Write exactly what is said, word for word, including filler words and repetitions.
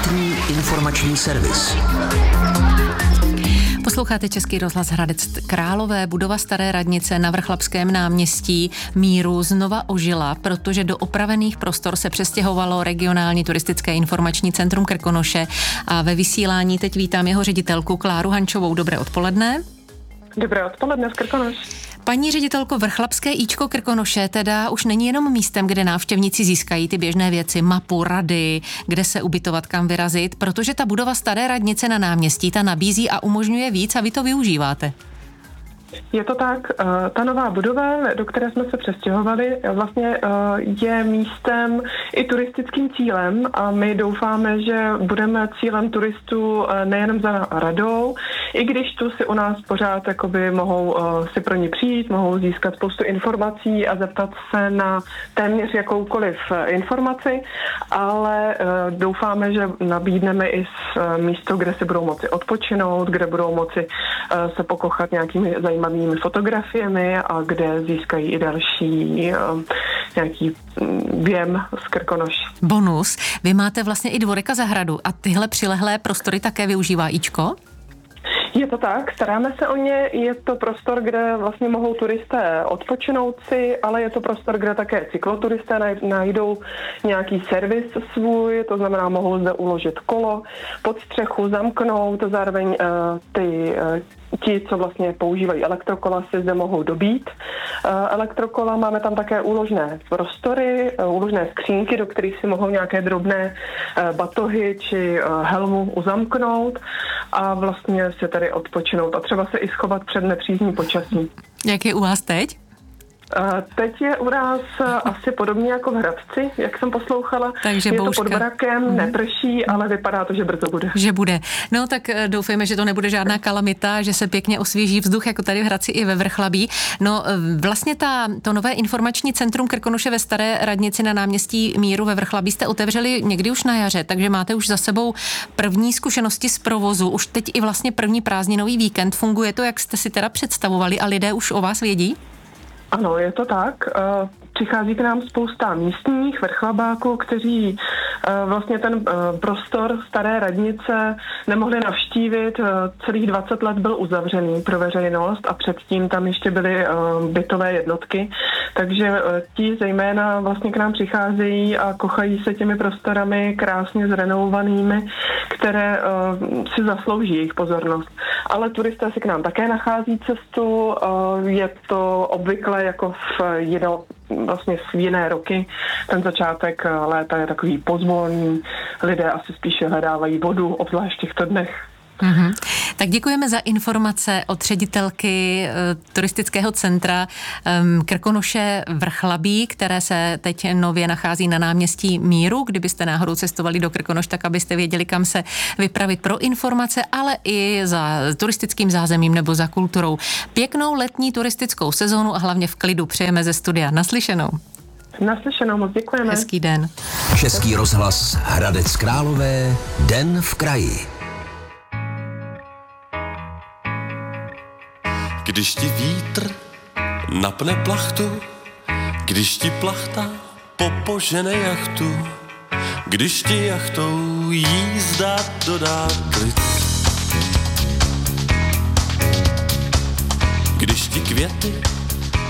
Kvalitní informační servis. Posloucháte Český rozhlas Hradec Králové. Budova staré radnice na Vrchlabském náměstí Míru znova ožila, protože do opravených prostor se přestěhovalo regionální turistické informační centrum Krkonoše a ve vysílání teď vítám jeho ředitelku Kláru Hančovou. Dobré odpoledne. Dobré odpoledne z Krkonoš. Paní ředitelko, Vrchlabské íčko Krkonoše teda už není jenom místem, kde návštěvníci získají ty běžné věci, mapu, rady, kde se ubytovat, kam vyrazit, protože ta budova staré radnice na náměstí ta nabízí a umožňuje víc a vy to využíváte. Je to tak, ta nová budova, do které jsme se přestěhovali, vlastně je místem i turistickým cílem a my doufáme, že budeme cílem turistů nejenom za radou, i když tu si u nás pořád jakoby mohou si pro ní přijít, mohou získat spoustu informací a zeptat se na téměř jakoukoliv informaci, ale doufáme, že nabídneme i místo, kde si budou moci odpočinout, kde budou moci se pokochat nějakými zajímavými fotografiemi a kde získají i další uh, nějaký věm z Krkonoš. Bonus. Vy máte vlastně i dvorek a zahradu a tyhle přilehlé prostory také využívá íčko? Je to tak, staráme se o ně, je to prostor, kde vlastně mohou turisté odpočinout si, ale je to prostor, kde také cykloturisté najdou nějaký servis svůj, to znamená, mohou zde uložit kolo, pod střechu zamknout, zároveň uh, ty uh, ti, co vlastně používají elektrokola, si zde mohou dobít. Uh, elektrokola, máme tam také úložné prostory, uh, úložné skřínky, do kterých si mohou nějaké drobné uh, batohy či uh, helmu uzamknout a vlastně si tady odpočinout a třeba se i schovat před nepřízní počasí. Jak je u vás teď? Teď je u nás asi podobně jako v Hradci, jak jsem poslouchala. Takže je bouřka. To pod brakem, hmm. neprší, ale vypadá to, že brzo bude. Že bude. No tak doufejme, že to nebude žádná kalamita, že se pěkně osvěží vzduch, jako tady v Hradci i ve Vrchlabí. No vlastně ta, to nové informační centrum Krkonoše ve staré radnici na náměstí Míru ve Vrchlabí jste otevřeli někdy už na jaře, takže máte už za sebou první zkušenosti z provozu. Už teď i vlastně první prázdninový víkend. Funguje to, jak jste si teda představovali a lidé už o vás vědí? Ano, je to tak. Přichází k nám spousta místních vrchlabáků, kteří vlastně ten prostor staré radnice nemohli navštívit. Celých dvacet let byl uzavřený pro veřejnost a předtím tam ještě byly bytové jednotky. Takže ti zejména vlastně k nám přicházejí a kochají se těmi prostorami krásně zrenovovanými, které si zaslouží jejich pozornost. Ale turisté si k nám také nachází cestu. Je to obvykle jako v jinou vlastně v jiné roky. Ten začátek léta je takový pozvolný. Lidé asi spíše hledávají vodu, obzvlášť v těchto dnech. Mm-hmm. Tak děkujeme za informace od ředitelky e, turistického centra e, Krkonoše Vrchlabí, které se teď nově nachází na náměstí Míru. Kdybyste náhodou cestovali do Krkonoš, tak abyste věděli, kam se vypravit pro informace, ale i za turistickým zázemím nebo za kulturou. Pěknou letní turistickou sezónu a hlavně v klidu přejeme ze studia. Naslyšenou. Naslyšenou, moc děkujeme. Hezký den. Český rozhlas Hradec Králové, Den v kraji. Když ti vítr napne plachtu, když ti plachta popožene jachtu, když ti jachtou jízda dodá klid, když ti květy